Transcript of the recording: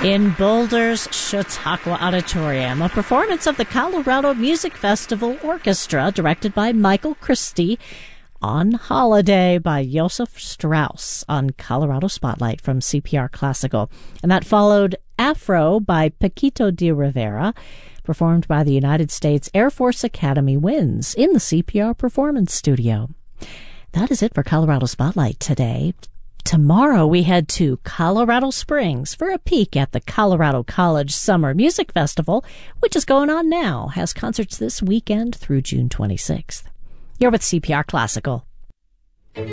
In Boulder's Chautauqua Auditorium, a performance of the Colorado Music Festival Orchestra, directed by Michael Christie, On Holiday by Joseph Strauss on Colorado Spotlight from CPR Classical. And that followed Afro by Paquito de Rivera, performed by the United States Air Force Academy Winds in the CPR Performance Studio. That is it for Colorado Spotlight today. Tomorrow we head to Colorado Springs for a peek at the Colorado College Summer Music Festival, which is going on now, has concerts this weekend through June 26th. You're with CPR Classical.